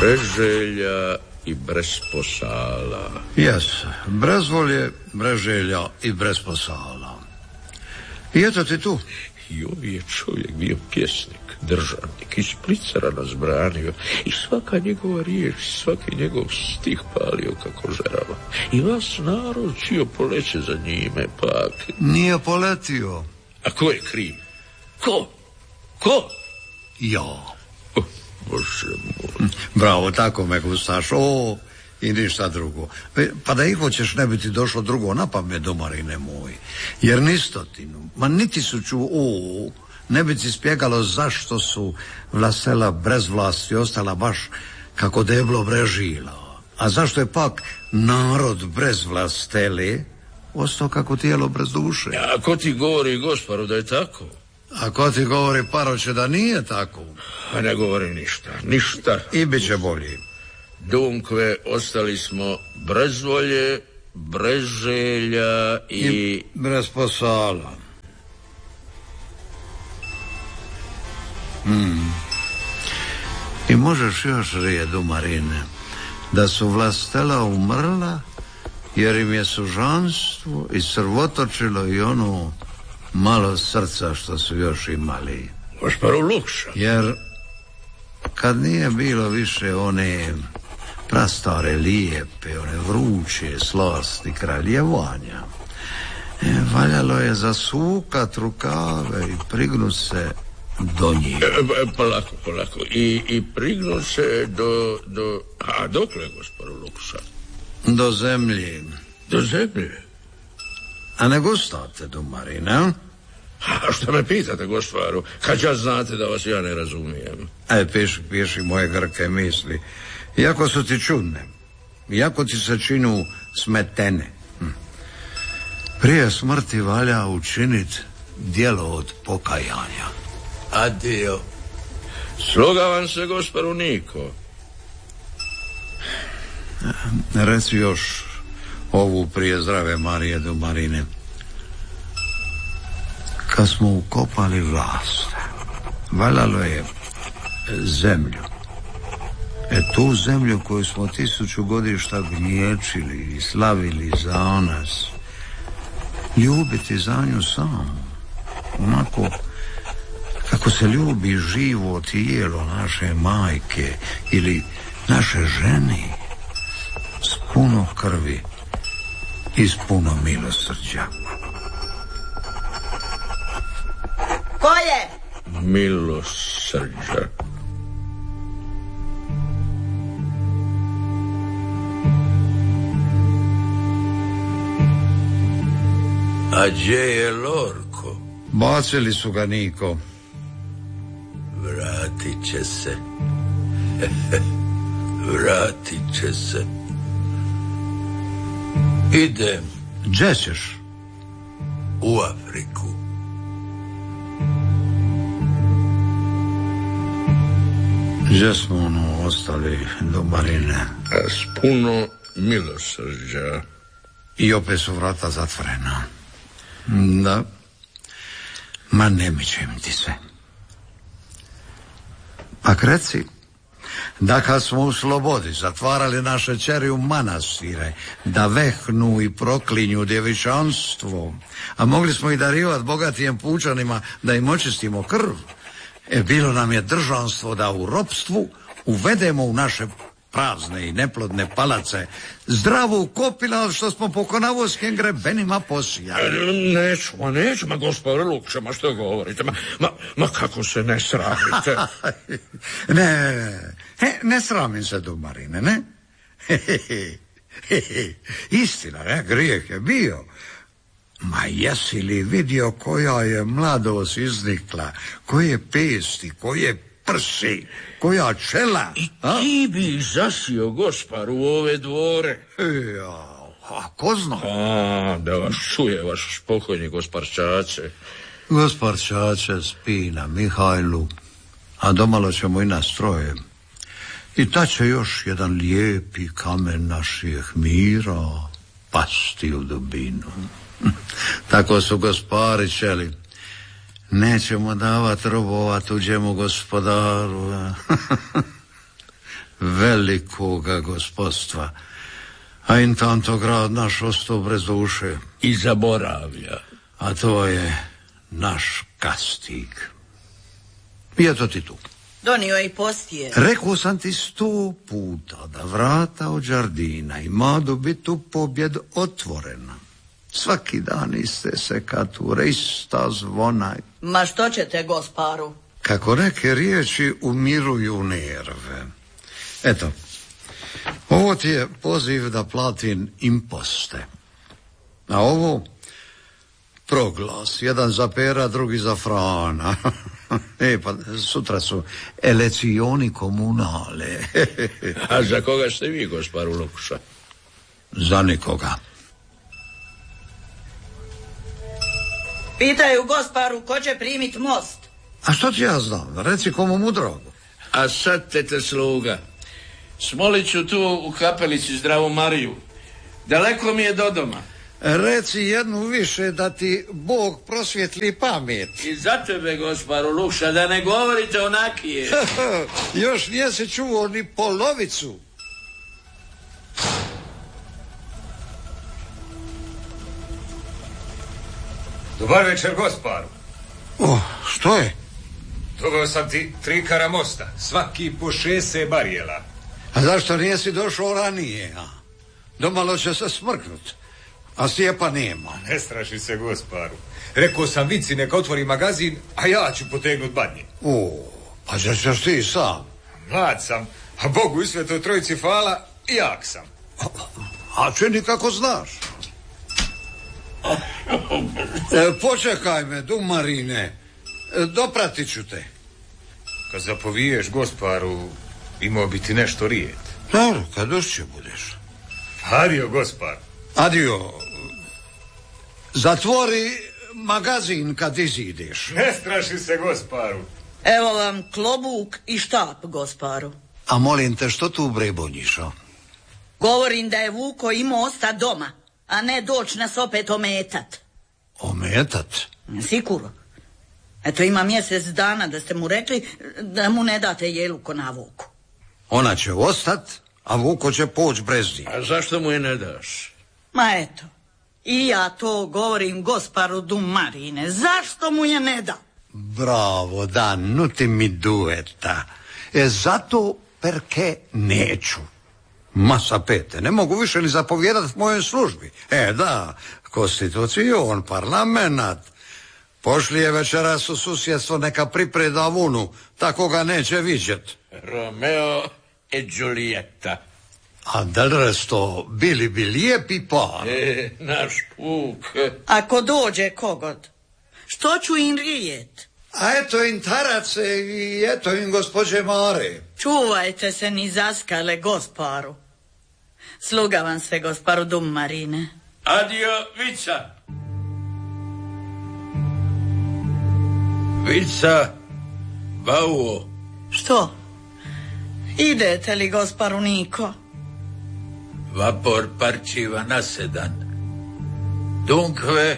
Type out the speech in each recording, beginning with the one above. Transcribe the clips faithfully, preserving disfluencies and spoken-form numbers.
Breželja i Bresposala. Jes, Brezvolje, Breželja i Bresposala. I eto ti tu. I ovaj je čovjek bio pjesnik, državnik, iz Plicara nas branio i svaka njegova riječ, svaki njegov stih palio kako žerava. I vas narod čio poleće za njime, pak. Nije poletio. A ko je kriv? Ko? Ko? Ja. Oh, Bože moj. Bravo, tako me gustaš. O, i ništa drugo. Pa da ih hoćeš, ne bi ti došlo drugo na pamet, domarine moj. Jer nistotinu, ma niti su ču, o, ne bi ti spjegalo zašto su Vlasela brez vlasti ostala baš kako deblo brežila. A zašto je pak narod brez vlastele ostao kako tijelo brez duše? A ko ti govori, Gospodaru, da je tako? A ko ti govori, paroće, da nije tako? A ne govori ništa, ništa. I bit će bolje. Dunkve, ostali smo Brezvolje, Breželja i... I Bresposala. Hmm. I možeš još redu, Marine, da su Vlastela umrla jer im je sužanstvo i srvotočilo i ono malo srca što su još imali. Gospodaru Lukša. Jer kad nije bilo više one prastare lijepe, one vruće slasti kraljevanja, e, valjalo je zasukat rukave i prignut se do njih. E, polako, polako. I, i prignut se do... do... A dokle, gospodaru Lukša? Do zemlje. Do zemlje? A ne gustate, domarina? A što me pitate, gospodaru, kad ja znate da vas ja ne razumijem? E, piši, piši moje grke misli. Iako su ti čudne, iako ti se činu smetene, hm. prije smrti valja učinit djelo od pokajanja. Adio. Sloga vam se, gospodaru Niko. Reci još ovu prije zdrave Marije do Marine. Kad smo ukopali vlast, valjalo je zemlju. E tu zemlju koju smo tisuću godišta gnječili i slavili za nas, ljubiti za nju sam, onako kako se ljubi živo tijelo naše majke ili naše žene, s puno krvi i s puno milosrđa. Ko je? Milosrđa. A gdje je Lorko? Bacili su ga, Niko. Vratit će se. Vratit će se. Idem. Gdje ćeš? U Afriku. Gdje smo ono ostali, domarine? S puno milosrđa. I opet su vrata zatvorena. Da. Ma ne mičem ti se. Pa reci, da kad smo u slobodi zatvarali naše čeri u manastire, da vehnu i proklinju djevičanstvo, a mogli smo i darivati bogatijem pučanima da im očistimo krv, e bilo nam je državstvo da u ropstvu uvedemo u naše prazne i neplodne palace zdravu kopila što smo po konavoskim grebenima posijali. Neću, ma neću, ma gospodine Lukša, ma što govorite, ma, ma, ma kako se ne sramite. ne, ne, ne sramim se, domarine, ne? Istina, ne, grijeh je bio. Ma jesi li vidio koja je mladost iznikla, koje pesti, koje prsi, koja čela? I ti bi ih zasio, Gospar, u ove dvore. Ja, a ko zna? A, da vas čuje vaš pokojni Gospar Čače. Gospar Čače spi na Mihajlu, a domalo ćemo i nas troje. I ta će još jedan lijepi kamen naših mira pasti u dubinu. Tako su gospari čeli. Nećemo davat robova tuđemu gospodaru. velikoga gospodstva. A intanto grad naš ostao bez duše. I zaboravlja. A to je naš kastig. I eto ti tu. Donio je i postije. Rekao sam ti sto puta da vrata od Đardina imadu biti u pobjed otvorena. Svaki dan iste sekature, ista zvona. Ma što ćete, gosparu? Kako neke riječi umiruju nerve. Eto, ovo ti je poziv da platim imposte. A ovo proglas, jedan za Pera, drugi za Frana. E, pa sutra su elezioni komunale. A za koga ste vi, gosparu Lukša? Za nikoga. Pitaju gosparu ko će primit most. A što ti ja znam? Reci komu mudrogu. A sad tete sluga. Smolit ću tu u kapelici Zdravu Mariju. Daleko mi je do doma. Reci jednu više da ti Bog prosvjetli pamet. I za tebe, gosparu Lukša, da ne govorite onakije. Još nije se čuo ni polovicu. Dobar večer, gosparu. O, što je? Doveo sam ti tri kara mosta, svaki po šest barijela. A zašto nijesi došao ranije? A? Domalo će se smrknut. A Stjepa nema. Ne straši se, gosparu. Rekao sam Vici neka otvori magazin, a ja ću potegnut badnje. O, pa že ćeš ti sam? Mlad sam, a Bogu i Svetoj Trojici hvala, jak sam. A, a čini kako znaš. E, počekaj me, Dumarine. E, dopratit ću te. Kad zapoviješ, gosparu, imao bi ti nešto rijet. Dobro, kad došće budeš. Adio, gospar. Adio. Zatvori magazin kad izideš. Ne straši se, gosparu. Evo vam klobuk i štap, gosparu. A molim te, što tu brebonjiš, o? Govorim da je Vuko imao ostati doma, a ne doći nas opet ometat. Ometat? Sigurno. Eto, ima mjesec dana da ste mu rekli da mu ne date jeluko na Vuku. Ona će ostat, a Vuko će poć brez njih. A zašto mu je ne daš? Ma eto, i ja to govorim gosparu Dumarine. Zašto mu je ne da? Bravo, da, nuti mi dueta. E zato perché neću. Masa pete, ne mogu više ni zapovjedat mojoj službi. E da, konstitucion, parlamenat. Pošli je večeras u susjedstvo neka pripreda vunu, tako ga neće vidjet. Romeo e Giulietta. A del resto, bili bi lijepi par. E, naš puk. Ako dođe kogod, što ću im rijet? A eto im tarace i eto im gospođe Mare. Čuvajte se ni zaskale, gosparu. Sluga vam se, gosparu Dumarine. Adio, Vica. Vica, Bauo. Što? Idete li, gosparu Niko? Vapor parčiva nasedan. Dunkve,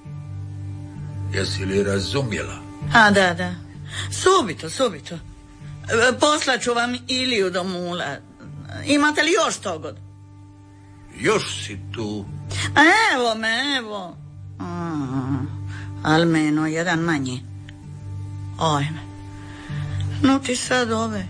jesi li razumjela? A da, da. Subito, subito. E, Poslaću vam Iliju do Mula. Imate li još togod? Još si tu. A evo me, evo. Mm, al meno, jedan manji. Ajme. No ti sad ove.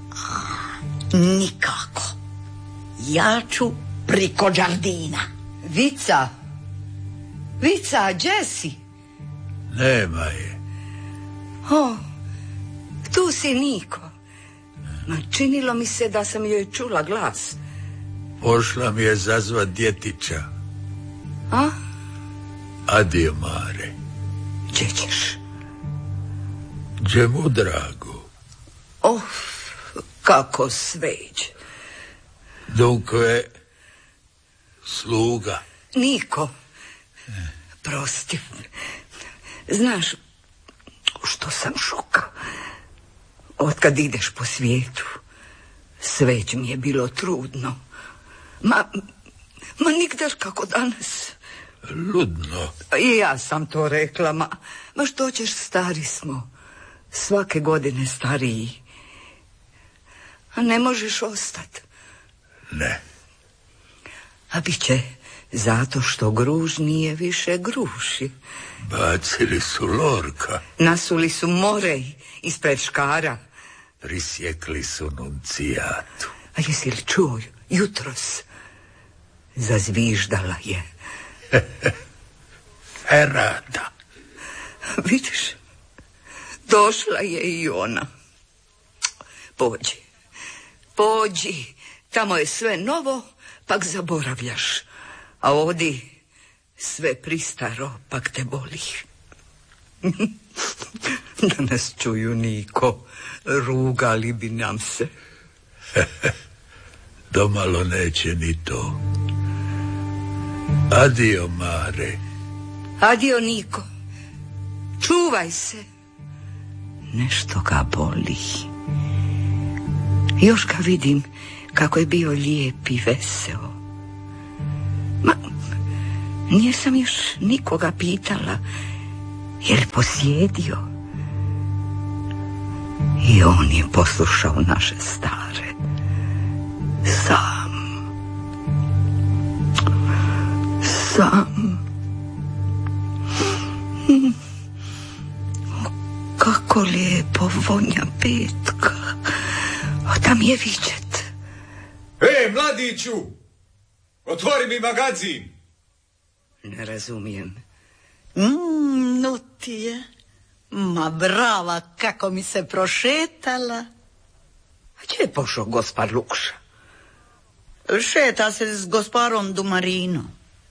Nikako. Ja ću priko Đardina. Vica. Vica, gdje si? Nema je. O, tu si Niko. Ma činilo mi se da sam joj čula glas. Pošla mi je zazvat djetića. A? Adio, Mare. Gdje ćeš? Gdje mu drago. Oh, kako sveć. Dunkve, sluga. Niko, prosti. Znaš što sam šuka? Otkad ideš po svijetu, sveć mi je bilo trudno. Ma, ma nigdaš kako danas. Ludno. I ja sam to rekla, ma, ma što ćeš, stari smo. Svake godine stariji. A ne možeš ostati? Ne. A bit će zato što gruž nije više gruši. Bacili su Lorka. Nasuli su Morej ispred Škara. Prisjekli su Nuncijatu. A jesi li čuo jutros? Zazviždala je. Herada. Vidiš, došla je i ona. Pođi, pođi, tamo je sve novo, pak zaboravljaš. A ovdje sve pristaro, pak te boli. Da nas čuju niko, rugali bi nam se. Domalo neće ni to. Adio, Mare. Adio, Niko. Čuvaj se. Nešto ga boli. Još ga vidim kako je bio lijep i veseo. Ma, nisam još nikoga pitala je li posjedio. I on je poslušao naše stare. Sam. Sam. Kako lijepo vonja petka. O, tam je viđet. Ej, mladiću! Otvori mi magazin! Ne razumijem. Mm, nutije. Ma brava, kako mi se prošetala. A gdje je pošao gospar Lukša? Šeta se s gosparom Dumarinom.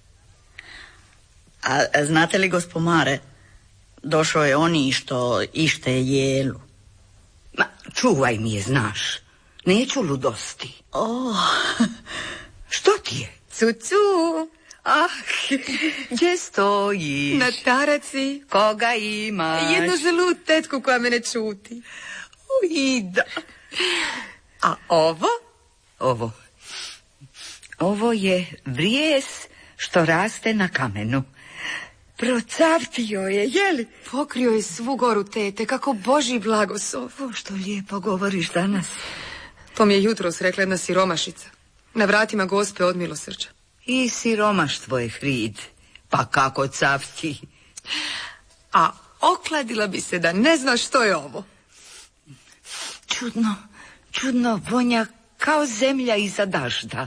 A znate li, gospomare, došao je oni što ište jelu. Ma, čuvaj mi je, znaš. Neću ludosti. Oh. Što ti je? Cucu. Ah, gdje stojiš? Na taraci. Koga imaš? Jednu zelu tetku koja me ne čuti. O, Ida. A ovo? Ovo. Ovo je vrijez što raste na kamenu. Procavtio je, jeli? Pokrio je svu goru tete, kako Božji blagoslov. O, što lijepo govoriš danas. To mi je jutros rekla jedna siromašica. Na vratima Gospe od milosrđa. I siromaštvo je hrid. Pa kako cavti? A okladila bi se da ne zna što je ovo. Čudno, čudno vonja kao zemlja iza dažda.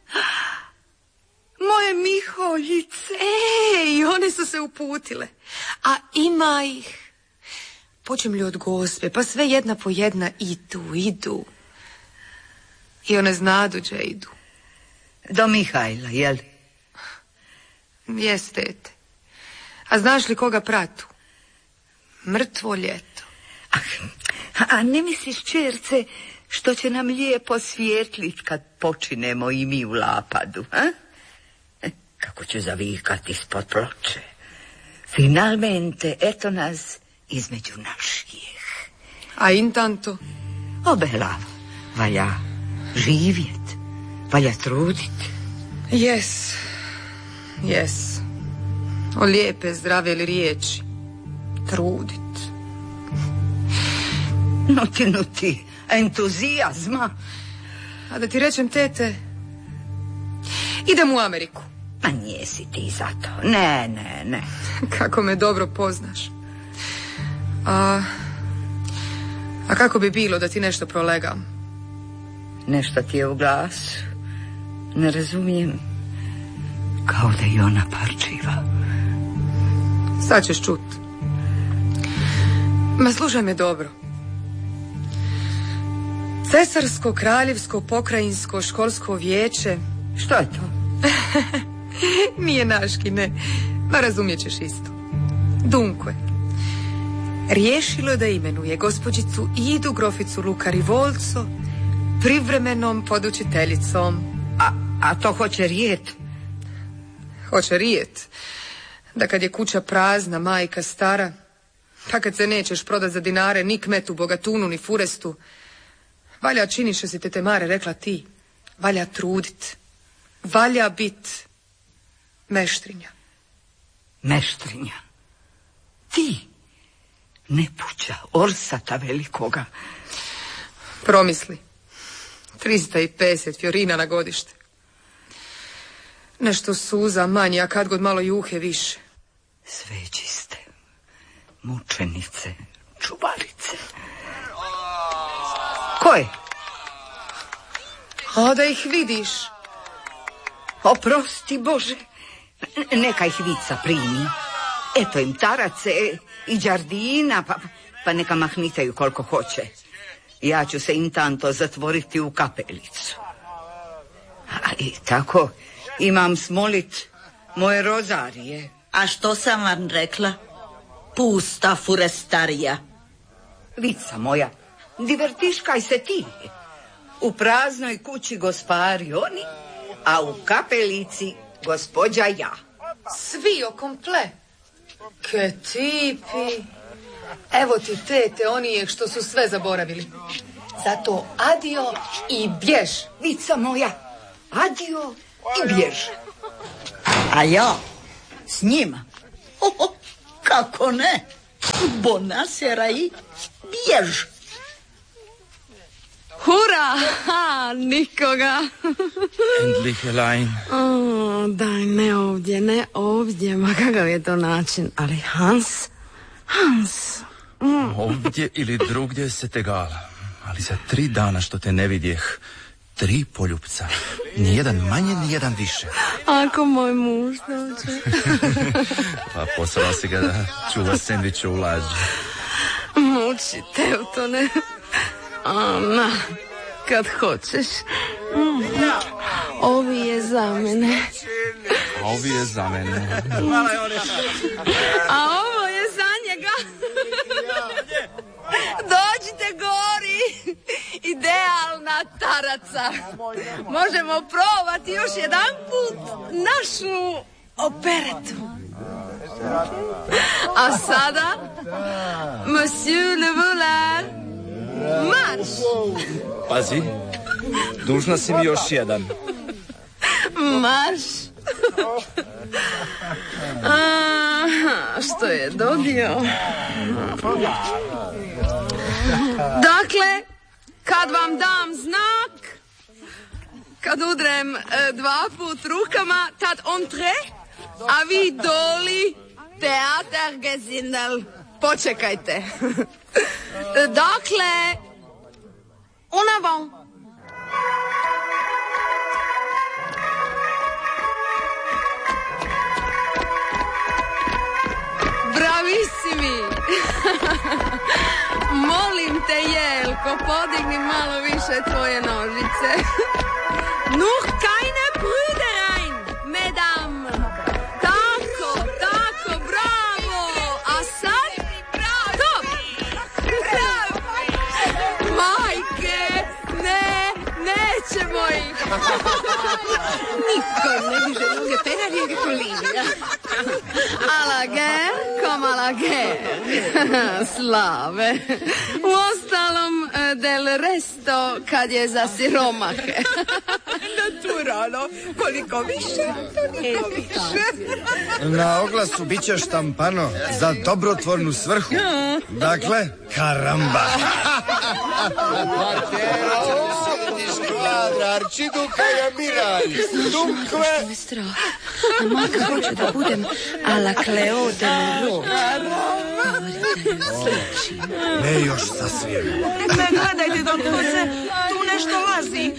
Moje miholjice. Ej, one su se uputile. A ima ih. Počem li od Gospe, pa sve jedna po jedna idu, idu. I one znadu gdje idu. Do Mihajla, jel? Jes, tete. A znaš li koga pratu? Mrtvo ljeto. A, a ne misliš, čerce, što će nam lijepo svijetlit kad počinemo i mi u Lapadu, a? Kako ću zavikati ispod ploče. Finalmente, eto nas između naših. A intanto? Obela, valja živjet, valja trudit. Jes, jes. O lijepe, zdrave li riječi. Trudit. Nuti, nuti, entuzijazma. A da ti rečem, tete, idem u Ameriku. Ma nijesi ti za to. Ne, ne, ne. Kako me dobro poznaš. A, a kako bi bilo da ti nešto prolegam? Nešto ti je u glasu. Ne razumijem. Kao da je ona parčiva. Sad ćeš čut. Ma slušaj me dobro. Cesarsko, kraljevsko, pokrajinsko, školsko vijeće. Što je to? Nije naški, ne. Ma razumijet ćeš isto. Dunkve. Riješilo je da imenuje gospođicu Idu Groficu Luka Rivolco privremenom podučiteljicom. A, a to hoće rijet? Hoće rijet. Da kad je kuća prazna, majka stara, pa kad se nećeš prodat za dinare ni kmetu, bogatunu, ni furestu, valja čini što si tete Mare rekla ti. Valja trudit. Valja bit meštrinja. Meštrinja? Ti? Nepuća, orsata velikoga. Promisli. trista pedeset fjorina na godište. Nešto suza manje, a kad god malo juhe više. Svećiste, mučenice, čuvarice. Ko je? A da ih vidiš. Oprosti, Bože. Neka ih Vica primi. Eto im tarace i đardina, pa, pa neka mahnitaju koliko hoće. Ja ću se im tanto zatvoriti u kapelicu. A i tako imam smolit moje rozarije. A što sam vam rekla? Pusta furestarija. Vica moja, divertiškaj se ti. U praznoj kući gospari oni, a u kapelici gospođa ja. Svi o komple. Ke tipi. Evo ti tete onije što su sve zaboravili. Zato adio i bjež. Vica moja, adio i bjež. A ja s njima? Oho, kako ne? Bonasera i bjež. Hurra! Ha, nikoga. Endlich allein. O, daj, ne ovdje, ne ovdje. Ma kakav je to način. Ali Hans, Hans. Mm. Ovdje ili drugdje se tegala. Ali za tri dana što te ne vidjeh, tri poljupca. Nijedan manje, nijedan više. Ako moj muž dođe. Pa poslala si ga da čuva sendviče u lađi. Muči te u to ne... Ana, kad hoćeš. Mm. Ovi je za mene. Ovi je za mene. A ovo je za njega. Dođite gori. Idealna taraca. Možemo probati još jedan put našu operetu. A sada, Monsieur le voleur, marš! Pazi, dužna si mi još jedan. Marš! A, što je dodio? Dakle, kad vam dam znak, kad udrem e, dva put rukama, tad entre, a vi doli teater gesindel. Počekajte. Dakle, en avant. Bravissimi. Molim te, Jelko, podigni malo više tvoje nožice. Nur keine Brüderein, mesdames. Tako, tako, bravo. A sad? Top. Majke, ne, nećemo ih. Niko ne diže druge penalije kako Livija. A la guerre, comme à la guerre. Slave. Uostalom, del resto, kad je za siromahe. Naturalno, koliko više, toliko više. Na oglasu bit će štampano za dobrotvornu svrhu. Dakle, karamba. Arčiduka je miraj. Dunkve. Što me strah. A majka hoće da budem a la Cleo del Ro. Ne još sasvim. Ne gledajte, doktorce, tu nešto lazi.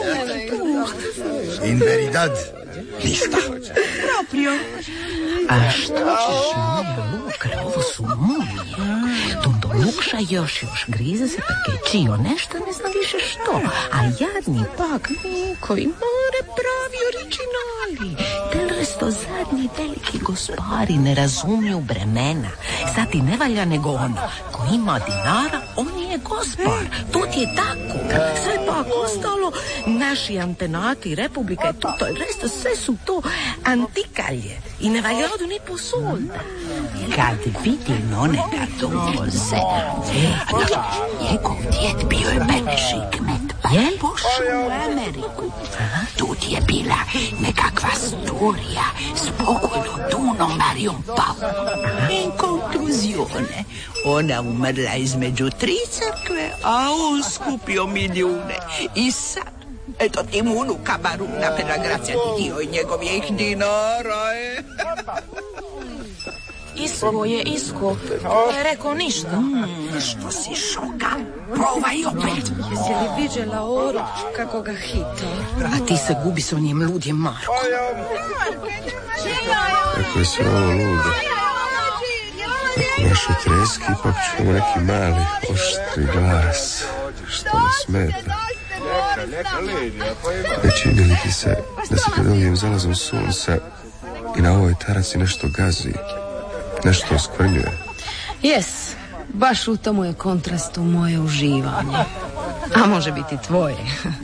In veridad, ništa. Proprio. A što ćeš, moja Lukre, ovo su mumije. Tondo Lukša još još grize se perché čio nešto ne zna više što. A jadni pak Niko i more pravi originali. Del resto zadnji veliki gospari ne razumiju bremena. Sad ti ne valja nego ono. Ko ima dinara, on je gospar. To ti je tako. Sve pak ostalo, naši antenati, republika i tuto i resto, sve su to antikalje. I ne valjadu ni po solda. Kad vidim onega doze, njegov djed bio je benešik med, pa je pošao u Ameriku. Tu je bila nekakva storija s pokojnom Dunom Marijom Pavlom. In konkluzione, ona umrla između tri crkve, a on skupio milijune. I sad Eto ti mu unuka Baruna per ringraziati Dio i njegovih dinara, e. Isko je, Isko. Je rekao ništa. Mm, što si šoka? Provaj opet. Jesi li viđela Oru kako ga hita? A ti se gubi s onim ludjem Marko. Kako je sve ovo ludo. Ako našu treski, ipak čujemo neki mali, oštri glas. Što me smeta. Ne čini li ti se da se pred ovim zalazom sunca i na ovoj taraci nešto gazi, nešto oskvrnjuje? Jes, baš u tomu je kontrastu moje uživanje. A može biti tvoje.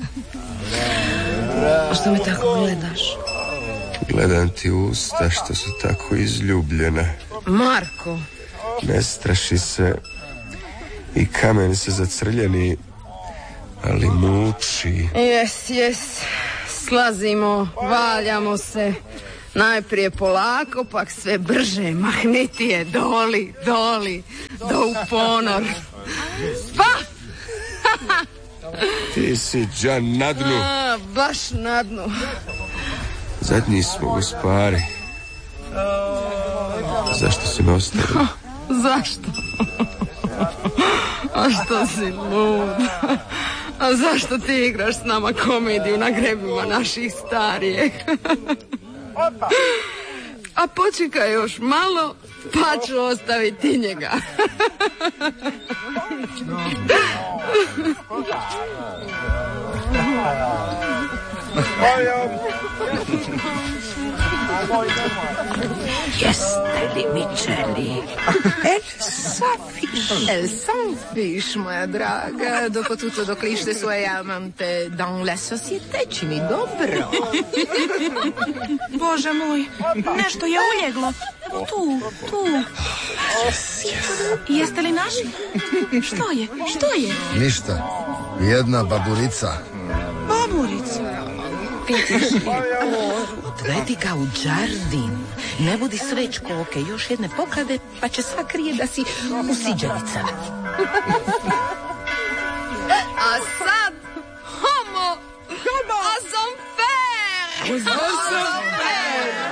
A što me tako gledaš? Gledam ti usta što su tako izljubljena. Marko. Ne straši se i kamen se zacrljeni, ali muči. Jes, jes. Slazimo, valjamo se. Najprije polako, pak sve brže, mahnitije, doli, doli, do u ponor. Pa! Ti si džan na dnu. A, baš na dnu. Zadnji smo, gospari. Zašto si me ostavili? Zašto? A što si lud? A zašto ti igraš s nama komediju na grebima naših starijih? A počekaj još malo, pa ću ostaviti njega. Jeste li mi čeli? El s'affiche. El s'affiche, moja draga. Dopo tutto dok lište svoje amante dans la société čini dobro. Bože moj, nešto je uljeglo. Tu, tu. Jeste li našli? Što je? Što je? Ništa. Jedna baburica. Baburica? Odvedi ga u džardin. Ne budi sveć koke, još jedne pokade, pa će sakrije da si u siđevicama. A sad, homo, a sam fer! A sam fer!